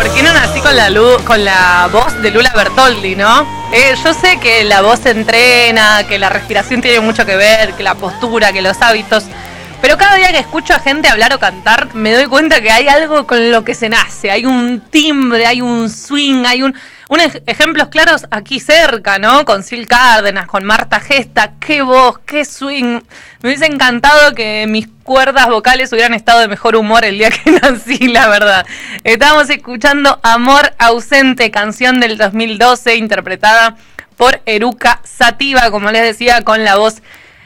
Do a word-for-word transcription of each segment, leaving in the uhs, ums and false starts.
¿Por qué no nací con la luz, con la voz de Lula Bertoldi, no? Eh, yo sé que la voz se entrena, que la respiración tiene mucho que ver, que la postura, que los hábitos. Pero cada día que escucho a gente hablar o cantar, me doy cuenta que hay algo con lo que se nace. Hay un timbre, hay un swing, hay un... Unos ejemplos claros aquí cerca, ¿no? Con Sil Cárdenas, con Marta Gesta. ¡Qué voz, qué swing! Me hubiese encantado que mis cuerdas vocales hubieran estado de mejor humor el día que nací, la verdad. Estábamos escuchando Amor Ausente, canción del dos mil doce, interpretada por Eruca Sativa, como les decía, con la voz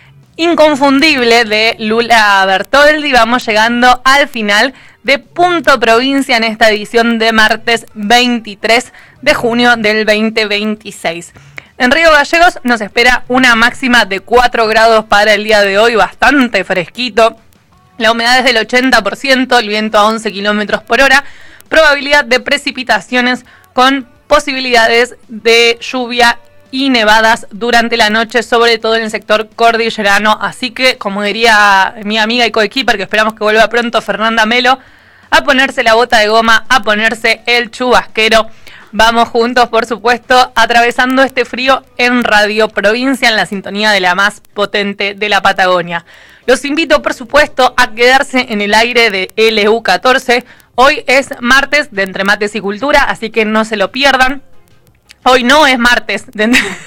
inconfundible de Lula Bertoldi. Vamos llegando al final de Punto Provincia en esta edición de martes veintitrés de junio del veinte veintiséis. En Río Gallegos nos espera una máxima de cuatro grados para el día de hoy, bastante fresquito. La humedad es del ochenta por ciento, el viento a once kilómetros por hora, probabilidad de precipitaciones con posibilidades de lluvia y nevadas durante la noche, sobre todo en el sector cordillerano. Así que, como diría mi amiga y coequiper, que esperamos que vuelva pronto, Fernanda Melo, a ponerse la bota de goma, a ponerse el chubasquero. Vamos juntos, por supuesto, atravesando este frío en Radio Provincia, en la sintonía de la más potente de la Patagonia. Los invito, por supuesto, a quedarse en el aire de L U catorce. Hoy es martes de Entre Mates y Cultura, así que no se lo pierdan. Hoy no es martes de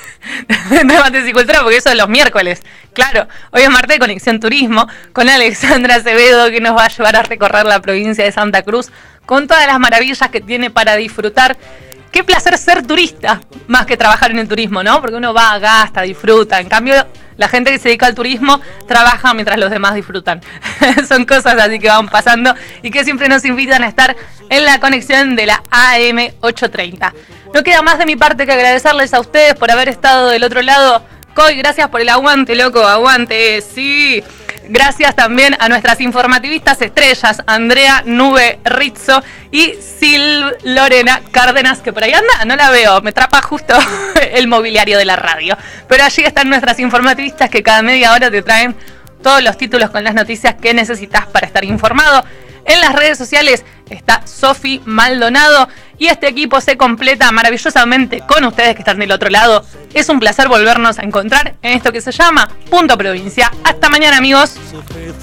Entre Mates y Cultura, porque eso es los miércoles. Claro, hoy es martes de Conexión Turismo, con Alexandra Acevedo, que nos va a llevar a recorrer la provincia de Santa Cruz, con todas las maravillas que tiene para disfrutar. Qué placer ser turista, más que trabajar en el turismo, ¿no? Porque uno va, gasta, disfruta. En cambio, la gente que se dedica al turismo trabaja mientras los demás disfrutan. Son cosas así que van pasando y que siempre nos invitan a estar en la conexión de la A M ochocientos treinta. No queda más de mi parte que agradecerles a ustedes por haber estado del otro lado. Coy, gracias por el aguante, loco, aguante, sí. Gracias también a nuestras informativistas estrellas, Andrea Nube Rizzo y Sil Lorena Cárdenas, que por ahí anda, no la veo, me atrapa justo el mobiliario de la radio. Pero allí están nuestras informativistas que cada media hora te traen todos los títulos con las noticias que necesitas para estar informado. En las redes sociales está Sofi Maldonado y este equipo se completa maravillosamente con ustedes que están del otro lado. Es un placer volvernos a encontrar en esto que se llama Punto Provincia. Hasta mañana, amigos.